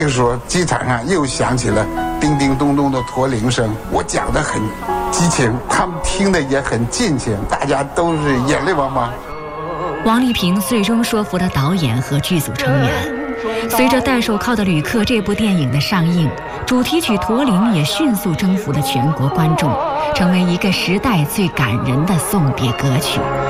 这个时候机场上又响起了叮叮咚咚的驼铃声，我讲得很激情，他们听得也很尽情，大家都是眼泪汪汪。 王丽萍最终说服了导演和剧组成员。随着《戴手铐的旅客》这部电影的上映，主题曲《驼铃》也迅速征服了全国观众，成为一个时代最感人的送别歌曲。